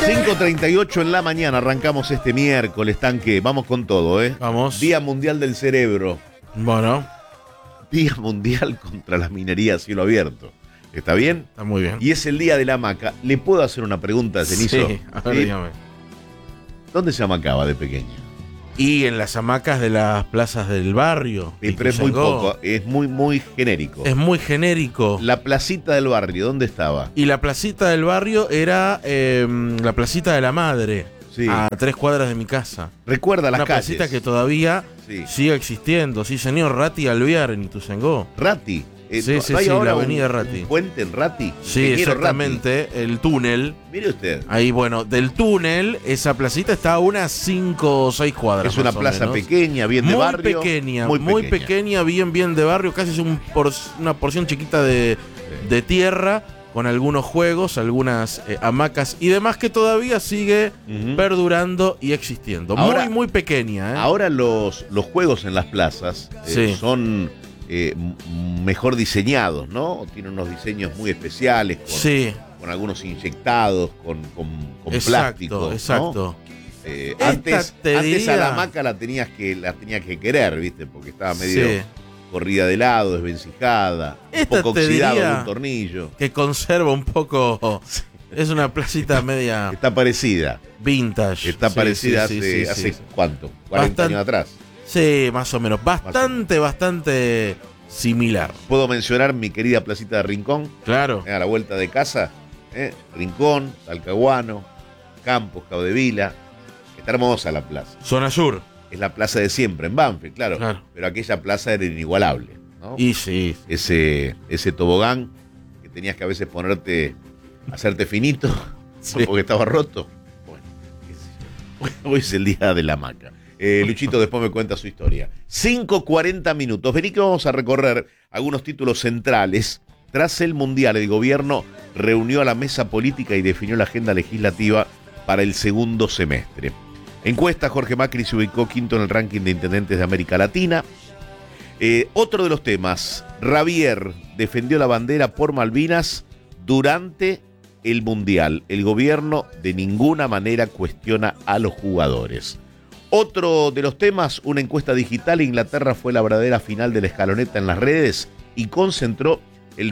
5:38 en la mañana, arrancamos este miércoles, tanque, vamos con todo, ¿eh? Vamos. Día Mundial del Cerebro. Bueno. Día Mundial contra la minería a cielo abierto. ¿Está bien? Está muy bien. Y es el día de la hamaca. ¿Le puedo hacer una pregunta, Cenizo? Sí, a ver, dígame. ¿Dónde se amacaba de pequeño? Y en las hamacas de las plazas del barrio. Pero es muy poco, es muy genérico. Es muy genérico. La placita del barrio, ¿dónde estaba? Y la placita del barrio era la placita de la madre. Sí. A 3 cuadras de mi casa. Recuerda las Una calles. placita que todavía Sí. sigue existiendo. Sí, señor. Rati Alvear en Ituzaingó. Rati. Sí, sí, ¿no hay sí, ahora la avenida un Rati. puente en Rati? Sí, Ingeniero exactamente. Rati. El túnel. Mire usted. Ahí, bueno, del túnel, esa placita está a unas 5 o 6 cuadras. Es una más o plaza menos. pequeña, bien de barrio. Muy pequeña, bien de barrio, casi es una porción chiquita de tierra, con algunos juegos, algunas hamacas y demás que todavía sigue perdurando y existiendo. Ahora, muy pequeña. Ahora los juegos en las plazas Sí. son mejor diseñados, ¿no? Tienen unos diseños muy especiales, Sí, con algunos inyectados, con exacto, plástico, ¿no? exacto. Antes a diría- la hamaca la tenías que querer, ¿viste? Porque estaba medio Sí. corrida de lado, desvencijada, un Esta poco te oxidado diría- de un tornillo. Que conserva un poco. Es una placita media Está parecida. vintage. Está Sí, parecida sí, hace, sí, hace sí. ¿cuánto? 40 años atrás. Sí, más o menos. Bastante similar. Puedo mencionar mi querida placita de Rincón, Claro. a la vuelta de casa, Rincón, Talcahuano, Campos, Caudevila. Está hermosa la plaza. Zona Sur. Es la plaza de siempre, en Banfield, claro. Pero aquella plaza era inigualable, ¿no? Y sí. Ese tobogán que tenías que a veces hacerte finito, Sí. porque estaba roto. Bueno, qué sé yo. Hoy es el día de la hamaca. Luchito después me cuenta su historia. 5:40 minutos. Vení que vamos a recorrer algunos títulos centrales. Tras el Mundial, el gobierno reunió a la mesa política y definió la agenda legislativa para el segundo semestre. Encuesta, Jorge Macri se ubicó quinto en el ranking de intendentes de América Latina. Otro de los temas, Javier defendió la bandera por Malvinas durante el Mundial. El gobierno de ninguna manera cuestiona a los jugadores. Otro de los temas, una encuesta digital, Inglaterra fue la verdadera final de la escaloneta en las redes y concentró el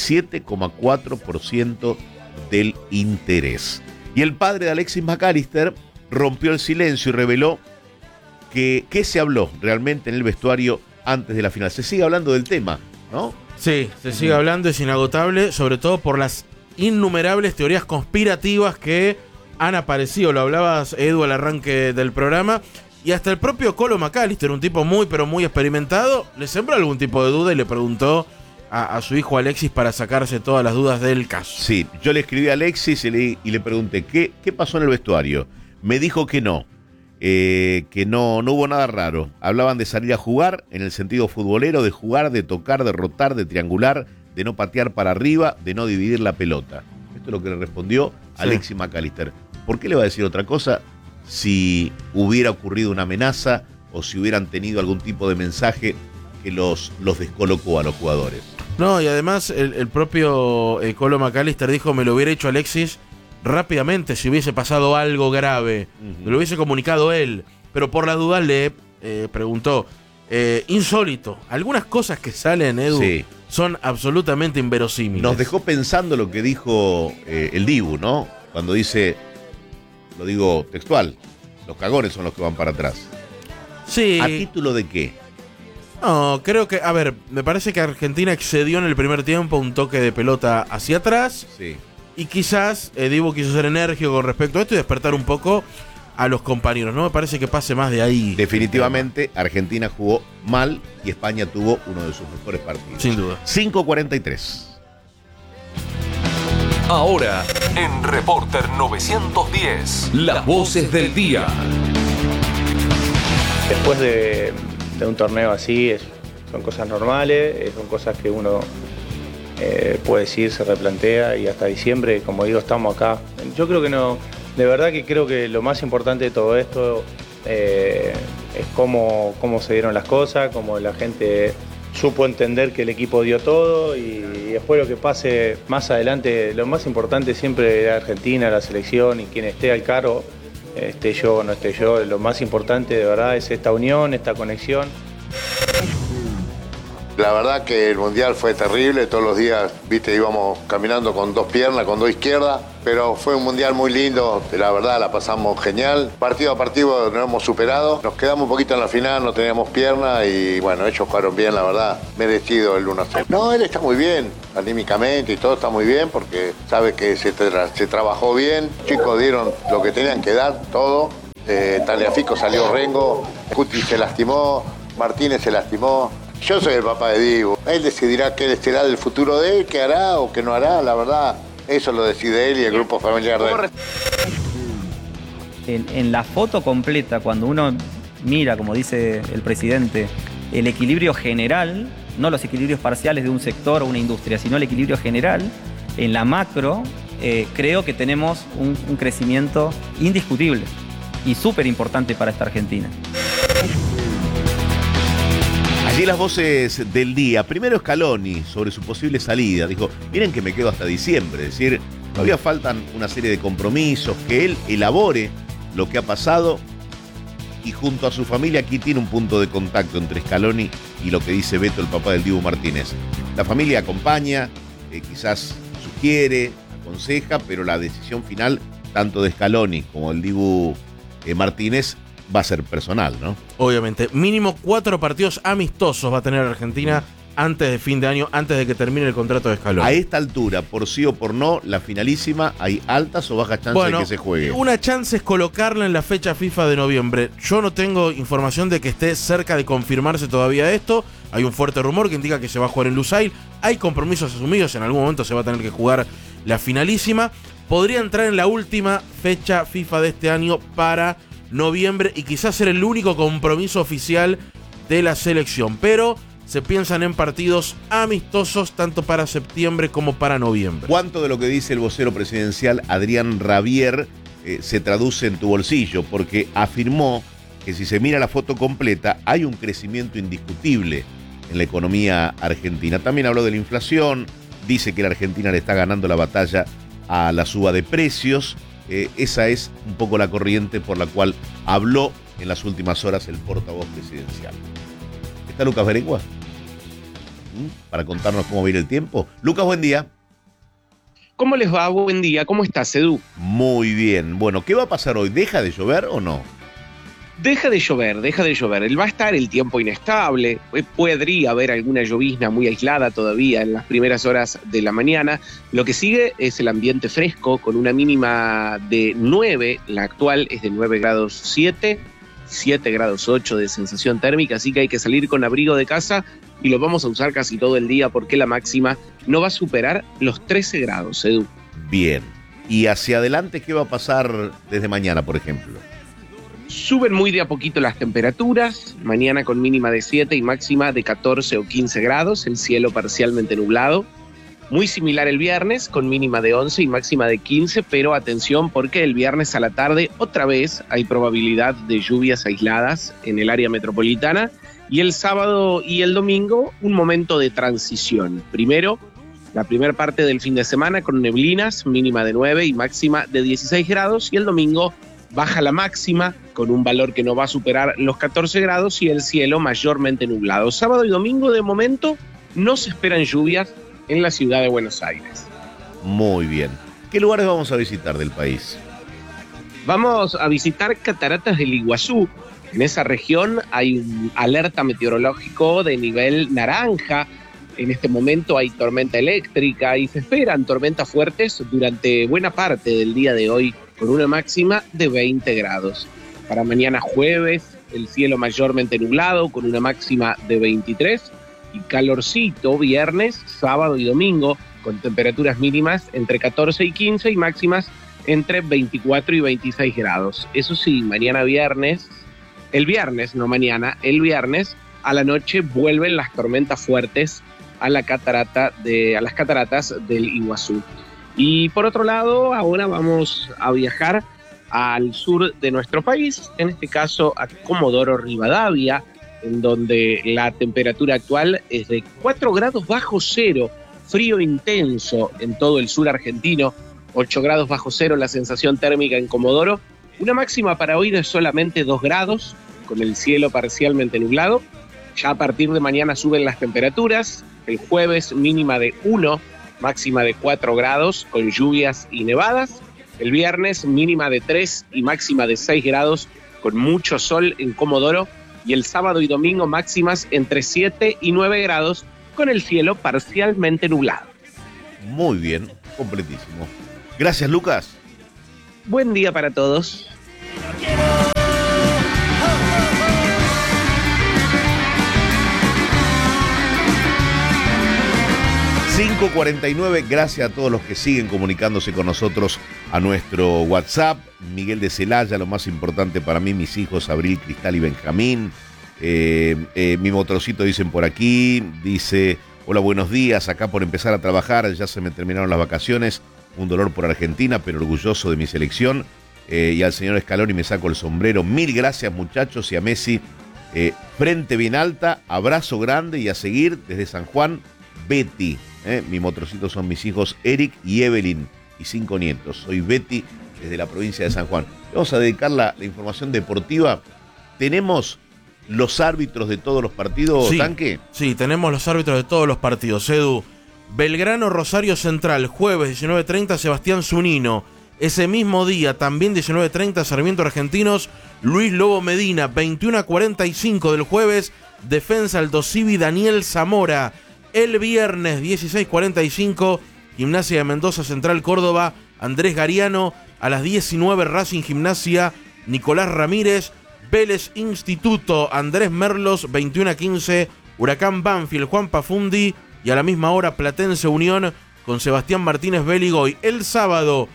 27,4% del interés. Y el padre de Alexis McAllister rompió el silencio y reveló que se habló realmente en el vestuario antes de la final. Se sigue hablando del tema, ¿no? Sí, se sigue hablando, es inagotable, sobre todo por las innumerables teorías conspirativas que han aparecido. Lo hablabas, Edu, al arranque del programa. Y hasta el propio Colo McAllister, un tipo muy experimentado, le sembró algún tipo de duda y le preguntó a su hijo Alexis para sacarse todas las dudas del caso. Sí, yo le escribí a Alexis y le pregunté, ¿qué pasó en el vestuario? Me dijo que no hubo nada raro. Hablaban de salir a jugar en el sentido futbolero, de jugar, de tocar, de rotar, de triangular, de no patear para arriba, de no dividir la pelota. Esto es lo que le respondió Alexis McAllister. ¿Por qué le va a decir otra cosa si hubiera ocurrido una amenaza o si hubieran tenido algún tipo de mensaje que los descolocó a los jugadores? No, y además el propio Colo McAllister dijo, me lo hubiera hecho Alexis rápidamente si hubiese pasado algo grave. Me lo hubiese comunicado él. Pero por la duda le preguntó. Insólito. Algunas cosas que salen, Edu, son absolutamente inverosímiles. Nos dejó pensando lo que dijo el Dibu, ¿no? Cuando dice, lo digo textual, los cagones son los que van para atrás. Sí. ¿A título de qué? No, creo que, a ver, me parece que Argentina excedió en el primer tiempo un toque de pelota hacia atrás. Sí. Y quizás Dibu quiso ser enérgico con respecto a esto y despertar un poco a los compañeros. No me parece que pase más de ahí. Definitivamente, Argentina jugó mal y España tuvo uno de sus mejores partidos. Sin duda. 5:43. Ahora, en Reporter 910, las voces del día. Después de un torneo así, son cosas normales, son cosas que uno puede decir, se replantea y hasta diciembre, como digo, estamos acá. Yo creo que no, de verdad que creo que lo más importante de todo esto es cómo se dieron las cosas, cómo la gente supo entender que el equipo dio todo y después lo que pase más adelante, lo más importante siempre es Argentina, la selección y quien esté al cargo, esté yo o no esté yo, lo más importante de verdad es esta unión, esta conexión. La verdad que el Mundial fue terrible, todos los días, viste, íbamos caminando con dos piernas, con dos izquierdas, pero fue un Mundial muy lindo, la verdad la pasamos genial. Partido a partido nos hemos superado, nos quedamos un poquito en la final, no teníamos piernas y bueno, ellos jugaron bien, la verdad, merecido el 1-0. No, él está muy bien, anímicamente y todo está muy bien porque sabe que se trabajó bien, los chicos dieron lo que tenían que dar, todo. Tagliafico salió rengo, Cuti se lastimó, Martínez se lastimó. Yo soy el papá de Dibu. Él decidirá qué será del futuro de él, qué hará o qué no hará, la verdad. Eso lo decide él y el grupo familiar de él. En la foto completa, cuando uno mira, como dice el presidente, el equilibrio general, no los equilibrios parciales de un sector o una industria, sino el equilibrio general, en la macro, creo que tenemos un crecimiento indiscutible y súper importante para esta Argentina. Allí las voces del día. Primero Scaloni sobre su posible salida. Dijo, miren que me quedo hasta diciembre. Es decir, todavía faltan una serie de compromisos, que él elabore lo que ha pasado y junto a su familia aquí tiene un punto de contacto entre Scaloni y lo que dice Beto, el papá del Dibu Martínez. La familia acompaña, quizás sugiere, aconseja, pero la decisión final, tanto de Scaloni como del Dibu Martínez, va a ser personal, ¿no? Obviamente. Mínimo 4 partidos amistosos va a tener Argentina antes de fin de año, antes de que termine el contrato de Scaloni. A esta altura, por sí o por no, la finalísima, ¿hay altas o bajas chances de que se juegue? Una chance es colocarla en la fecha FIFA de noviembre. Yo no tengo información de que esté cerca de confirmarse todavía esto. Hay un fuerte rumor que indica que se va a jugar en Lusail. Hay compromisos asumidos, en algún momento se va a tener que jugar la finalísima. Podría entrar en la última fecha FIFA de este año para noviembre y quizás ser el único compromiso oficial de la selección, pero se piensan en partidos amistosos tanto para septiembre como para noviembre. ¿Cuánto de lo que dice el vocero presidencial Adrián Rabier se traduce en tu bolsillo? Porque afirmó que si se mira la foto completa hay un crecimiento indiscutible en la economía argentina. También habló de la inflación, dice que la Argentina le está ganando la batalla a la suba de precios. Esa es un poco la corriente por la cual habló en las últimas horas el portavoz presidencial. ¿Está Lucas Berengua? Para contarnos cómo viene el tiempo. Lucas, buen día. ¿Cómo les va? Buen día. ¿Cómo estás, Edu? Muy bien. Bueno, ¿qué va a pasar hoy? ¿Deja de llover o no? Deja de llover. Va a estar el tiempo inestable. Podría haber alguna llovizna muy aislada todavía en las primeras horas de la mañana. Lo que sigue es el ambiente fresco con una mínima de 9. La actual es de 9 grados 7 grados 8 de sensación térmica. Así que hay que salir con abrigo de casa y lo vamos a usar casi todo el día porque la máxima no va a superar los 13 grados, Edu. Bien. ¿Y hacia adelante qué va a pasar desde mañana, por ejemplo? Suben muy de a poquito las temperaturas, mañana con mínima de 7 y máxima de 14 o 15 grados, el cielo parcialmente nublado. Muy similar el viernes, con mínima de 11 y máxima de 15, pero atención porque el viernes a la tarde otra vez hay probabilidad de lluvias aisladas en el área metropolitana y el sábado y el domingo un momento de transición. Primero, la primera parte del fin de semana con neblinas, mínima de 9 y máxima de 16 grados y el domingo baja la máxima con un valor que no va a superar los 14 grados y el cielo mayormente nublado. Sábado y domingo de momento no se esperan lluvias en la ciudad de Buenos Aires. Muy bien. ¿Qué lugares vamos a visitar del país? Vamos a visitar Cataratas del Iguazú. En esa región hay un alerta meteorológico de nivel naranja. En este momento hay tormenta eléctrica y se esperan tormentas fuertes durante buena parte del día de hoy, con una máxima de 20 grados. Para mañana jueves, el cielo mayormente nublado, con una máxima de 23, y calorcito viernes, sábado y domingo, con temperaturas mínimas entre 14 y 15 y máximas entre 24 y 26 grados. Eso sí, mañana viernes, el viernes a la noche vuelven las tormentas fuertes a las cataratas del Iguazú. Y por otro lado, ahora vamos a viajar al sur de nuestro país, en este caso a Comodoro Rivadavia. en donde la temperatura actual es de 4 grados bajo cero, frío intenso en todo el sur argentino, 8 grados bajo cero la sensación térmica en Comodoro, una máxima para hoy de solamente 2 grados, con el cielo parcialmente nublado. Ya a partir de mañana suben las temperaturas, el jueves mínima de 1, máxima de 4 grados, con lluvias y nevadas. El viernes mínima de 3 y máxima de 6 grados, con mucho sol en Comodoro. Y el sábado y domingo máximas entre 7 y 9 grados, con el cielo parcialmente nublado. Muy bien, completísimo. Gracias, Lucas. Buen día para todos. 5:49, gracias a todos los que siguen comunicándose con nosotros a nuestro WhatsApp. Miguel de Celaya, lo más importante para mí, mis hijos Abril, Cristal y Benjamín. Mi motorcito dicen por aquí, dice, hola, buenos días, acá por empezar a trabajar, ya se me terminaron las vacaciones, un dolor por Argentina, pero orgulloso de mi selección. Y al señor Scaloni me saco el sombrero. Mil gracias, muchachos, y a Messi, frente bien alta, abrazo grande y a seguir desde San Juan, Betty. Mi motorcito son mis hijos Eric y Evelyn y 5 nietos. Soy Betty desde la provincia de San Juan. Vamos a dedicar la información deportiva. Tenemos los árbitros de todos los partidos, sí, Tanque. Sí, tenemos los árbitros de todos los partidos. Edu, Belgrano, Rosario Central, jueves 19:30, Sebastián Zunino. Ese mismo día, también 19:30, Sarmiento Argentinos, Luis Lobo Medina. 21:45 del jueves, Defensa Aldo Civi, Daniel Zamora. El viernes 16:45, Gimnasia de Mendoza, Central Córdoba, Andrés Gariano. A las 19, Racing Gimnasia, Nicolás Ramírez. Vélez Instituto, Andrés Merlos. 21:15, Huracán Banfield, Juan Pafundi. Y a la misma hora, Platense Unión con Sebastián Martínez Beligoy. El sábado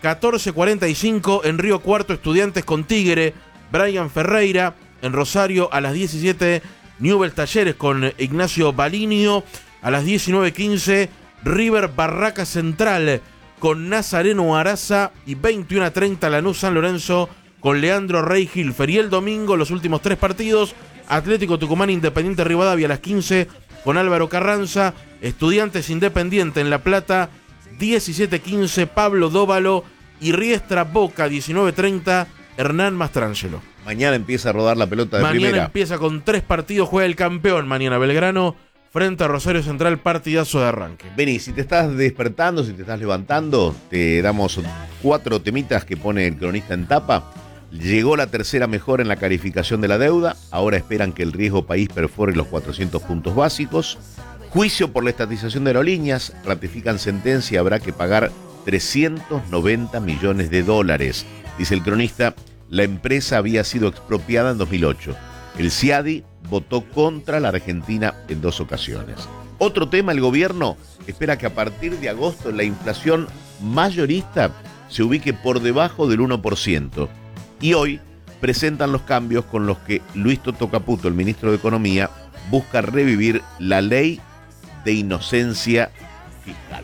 14:45, en Río Cuarto, Estudiantes con Tigre, Brian Ferreira. En Rosario a las 17, Newell's Talleres con Ignacio Balinio. A las 19:15, River Barraca Central con Nazareno Araza. Y 21:30, Lanús San Lorenzo con Leandro Rey Hilfer. Y el domingo, los últimos 3 partidos, Atlético Tucumán Independiente Rivadavia a las 15 con Álvaro Carranza. Estudiantes Independiente en La Plata, 17:15, Pablo Dóvalo. Y Riestra Boca, 19:30, Hernán Mastrangelo. Mañana empieza a rodar la pelota de primera. Mañana empieza con 3 partidos, juega el campeón. Mañana Belgrano frente a Rosario Central, partidazo de arranque. Vení, si te estás despertando, si te estás levantando, te damos 4 temitas que pone el cronista en tapa. Llegó la tercera mejora en la calificación de la deuda. Ahora esperan que el riesgo país perfore los 400 puntos básicos. Juicio por la estatización de aerolíneas. Ratifican sentencia, habrá que pagar $390 millones. Dice el cronista, la empresa había sido expropiada en 2008. El CIADI votó contra la Argentina en 2 ocasiones. Otro tema, el gobierno espera que a partir de agosto la inflación mayorista se ubique por debajo del 1%. Y hoy presentan los cambios con los que Luis Toto Caputo, el ministro de Economía, busca revivir la ley de inocencia fiscal.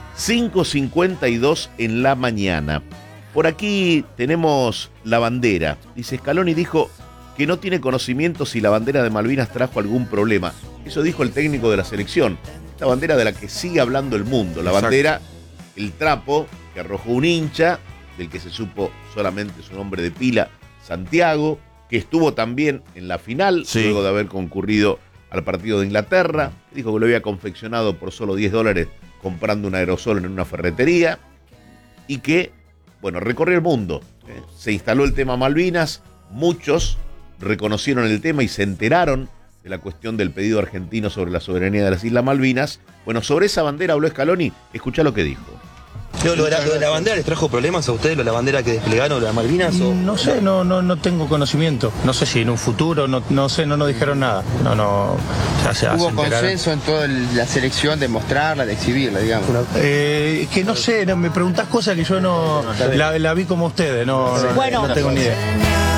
5:52 en la mañana. Por aquí tenemos la bandera. Dice, Scaloni dijo que no tiene conocimiento si la bandera de Malvinas trajo algún problema. Eso dijo el técnico de la selección. Esta bandera de la que sigue hablando el mundo. La bandera, el trapo que arrojó un hincha, del que se supo solamente su nombre de pila, Santiago, que estuvo también en la final, sí, luego de haber concurrido al partido de Inglaterra. Dijo que lo había confeccionado por solo $10 comprando un aerosol en una ferretería. Y que, bueno, recorrió el mundo. Se instaló el tema Malvinas. Muchos reconocieron el tema y se enteraron de la cuestión del pedido argentino sobre la soberanía de las Islas Malvinas. Bueno, sobre esa bandera habló Scaloni. Escuchá lo que dijo. ¿Lo de la bandera les trajo problemas a ustedes, lo de la bandera que desplegaron, lo de Malvinas? O... No sé, no tengo conocimiento. No sé si en un futuro, no sé, no nos dijeron nada. Hubo consenso en toda la selección de mostrarla, de exhibirla, digamos. Que no sé, me preguntás cosas que yo no la vi como ustedes, no tengo ni idea.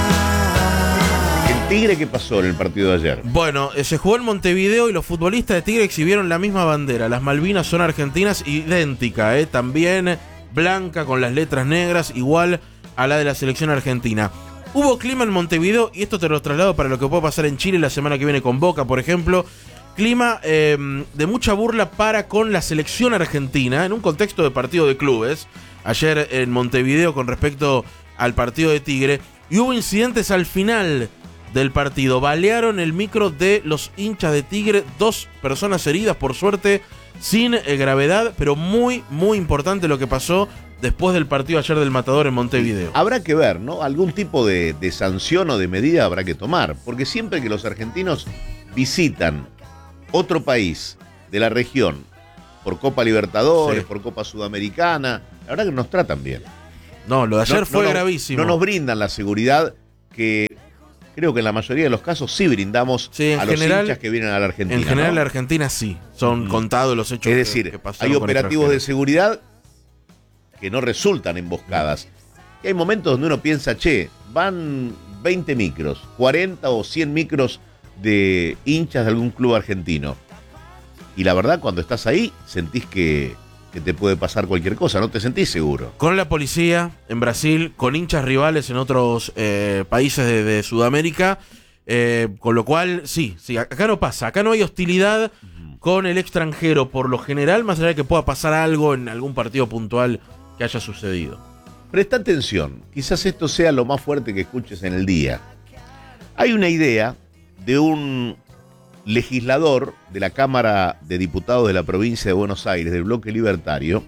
Tigre, ¿qué pasó en el partido de ayer? Bueno, se jugó en Montevideo y los futbolistas de Tigre exhibieron la misma bandera. Las Malvinas son argentinas, idéntica, también blanca con las letras negras, igual a la de la selección argentina. Hubo clima en Montevideo, y esto te lo traslado para lo que puede pasar en Chile la semana que viene con Boca, por ejemplo. Clima de mucha burla para con la selección argentina, en un contexto de partido de clubes, ayer en Montevideo con respecto al partido de Tigre, y hubo incidentes al final del partido. Balearon el micro de los hinchas de Tigre, 2 personas heridas, por suerte, sin gravedad, pero muy, muy importante lo que pasó después del partido ayer del Matador en Montevideo. Habrá que ver, ¿no? Algún tipo de sanción o de medida habrá que tomar, porque siempre que los argentinos visitan otro país de la región por Copa Libertadores, por Copa Sudamericana, la verdad que nos tratan bien. No, lo de ayer fue gravísimo. No nos brindan la seguridad que creo que en la mayoría de los casos sí brindamos a los hinchas que vienen a la Argentina. En general, ¿no? la Argentina sí, son contados los hechos. Es decir, que pasaron hay con operativos de seguridad que no resultan emboscadas. Y hay momentos donde uno piensa, che, van 20 micros, 40 o 100 micros de hinchas de algún club argentino. Y la verdad, cuando estás ahí, sentís que te puede pasar cualquier cosa, no te sentís seguro. Con la policía en Brasil, con hinchas rivales en otros países de Sudamérica, con lo cual, sí, acá no pasa, acá no hay hostilidad con el extranjero, por lo general, más allá de que pueda pasar algo en algún partido puntual que haya sucedido. Presta atención, quizás esto sea lo más fuerte que escuches en el día. Hay una idea de un legislador de la Cámara de Diputados de la provincia de Buenos Aires, del bloque libertario,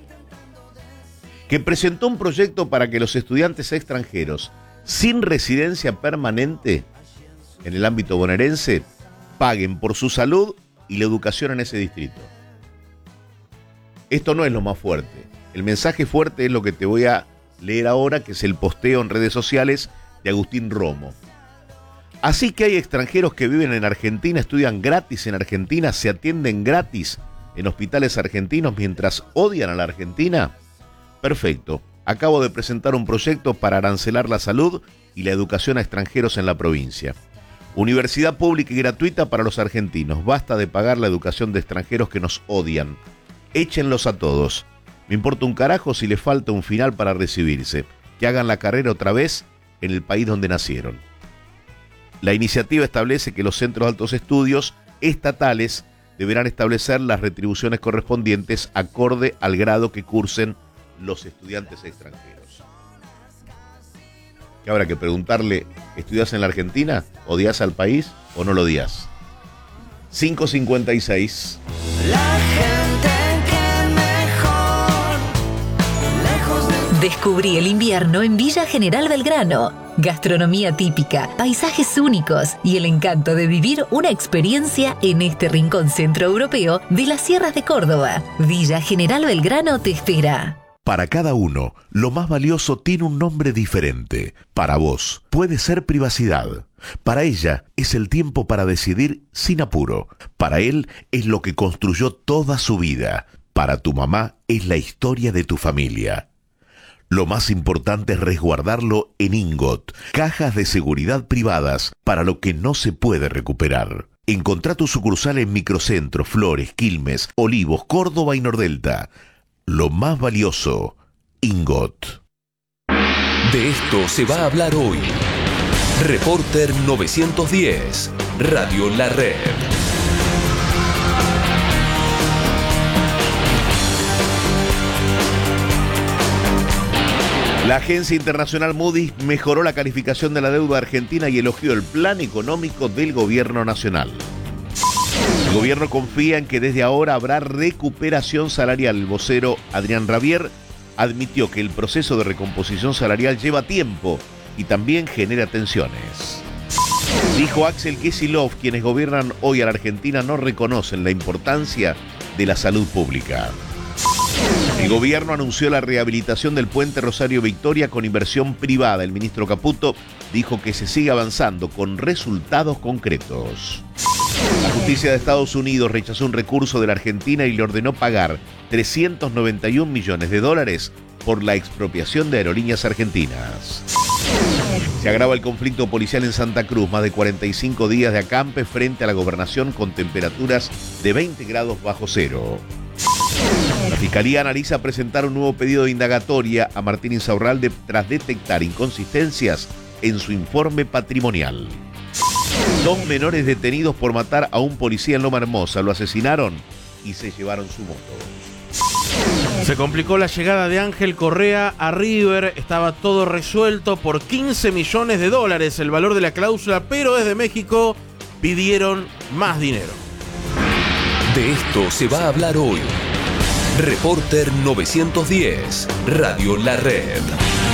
que presentó un proyecto para que los estudiantes extranjeros sin residencia permanente en el ámbito bonaerense paguen por su salud y la educación en ese distrito. Esto no es lo más fuerte. El mensaje fuerte es lo que te voy a leer ahora, que es el posteo en redes sociales de Agustín Romo. Así que hay extranjeros que viven en Argentina, estudian gratis en Argentina, se atienden gratis en hospitales argentinos mientras odian a la Argentina. Perfecto. Acabo de presentar un proyecto para arancelar la salud y la educación a extranjeros en la provincia. Universidad pública y gratuita para los argentinos. Basta de pagar la educación de extranjeros que nos odian. Échenlos a todos. Me importa un carajo si les falta un final para recibirse. Que hagan la carrera otra vez en el país donde nacieron. La iniciativa establece que los centros de altos estudios estatales deberán establecer las retribuciones correspondientes acorde al grado que cursen los estudiantes extranjeros. ¿Qué habrá que preguntarle? ¿Estudias en la Argentina? ¿Odias al país o no lo odias? 5:56. Descubrí el invierno en Villa General Belgrano. Gastronomía típica, paisajes únicos y el encanto de vivir una experiencia en este rincón centroeuropeo de las sierras de Córdoba. Villa General Belgrano te espera. Para cada uno, lo más valioso tiene un nombre diferente. Para vos, puede ser privacidad. Para ella, es el tiempo para decidir sin apuro. Para él, es lo que construyó toda su vida. Para tu mamá, es la historia de tu familia. Lo más importante es resguardarlo en Ingot, cajas de seguridad privadas para lo que no se puede recuperar. Encontrá tu sucursal en Microcentro, Flores, Quilmes, Olivos, Córdoba y Nordelta. Lo más valioso, Ingot. De esto se va a hablar hoy. Reporter 910, Radio La Red. La agencia internacional Moody's mejoró la calificación de la deuda argentina y elogió el plan económico del gobierno nacional. El gobierno confía en que desde ahora habrá recuperación salarial. El vocero Adrián Rabier admitió que el proceso de recomposición salarial lleva tiempo y también genera tensiones. Dijo Axel Kicillof, quienes gobiernan hoy a la Argentina no reconocen la importancia de la salud pública. El gobierno anunció la rehabilitación del puente Rosario Victoria con inversión privada. El ministro Caputo dijo que se sigue avanzando con resultados concretos. La justicia de Estados Unidos rechazó un recurso de la Argentina y le ordenó pagar $391 millones por la expropiación de aerolíneas argentinas. Se agrava el conflicto policial en Santa Cruz, más de 45 días de acampe frente a la gobernación con temperaturas de 20 grados bajo cero. La Fiscalía analiza presentar un nuevo pedido de indagatoria a Martín Insaurralde tras detectar inconsistencias en su informe patrimonial. 2 menores detenidos por matar a un policía en Loma Hermosa. Lo asesinaron y se llevaron su moto. Se complicó la llegada de Ángel Correa a River. Estaba todo resuelto por $15 millones el valor de la cláusula, pero desde México pidieron más dinero. De esto se va a hablar hoy. Reporter 910, Radio La Red.